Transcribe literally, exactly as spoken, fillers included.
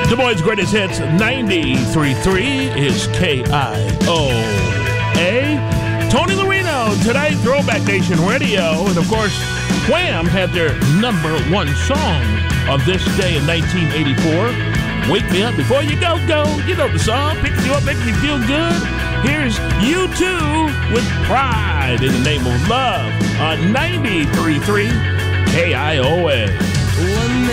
Des Moines' greatest hits, ninety-three point three is K I O A. Tony Marino, tonight, Throwback Nation Radio. And, of course, Wham had their number one song of this day in nineteen eighty-four. Wake Me Up Before You Go Go. You know the song. Picks you up, makes you feel good. Here's U two with Pride in the Name of Love on ninety-three point three K I O A.